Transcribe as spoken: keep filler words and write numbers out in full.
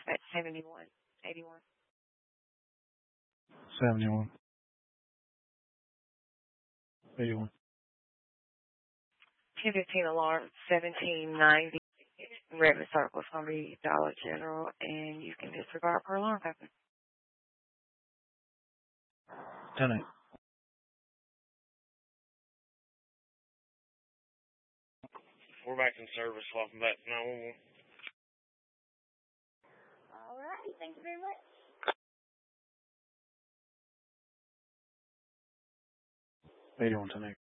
at seventy-one eighty-one. seventy-one. eighty-one. ten fifteen alarm, seventeen ninety. Redmond Circle is going to be Dollar General, and you can disregard per alarm company. ten eight. We're back in service. Welcome back to nine one one. All right. Thank you very much. eighty-one ten eight.